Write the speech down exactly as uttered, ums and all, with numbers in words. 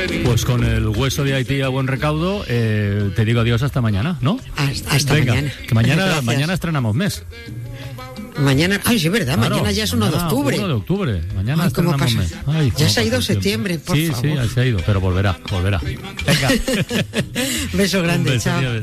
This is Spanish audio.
Pues con el hueso de Haití a buen recaudo, eh, te digo adiós hasta mañana, ¿no? Hasta, hasta Venga, mañana. Que mañana, Gracias. mañana estrenamos mes. Mañana, ay, sí, es verdad, Claro, mañana ya es uno de octubre. uno de octubre, mañana Ay, ¿cómo estrenamos pasa? mes. Ay, Ya cómo se ha ido pasa el septiembre, tiempo. por sí, favor. Sí, sí, ya se ha ido, pero volverá, volverá. Venga. Beso grande, Un beso, chao. adiós.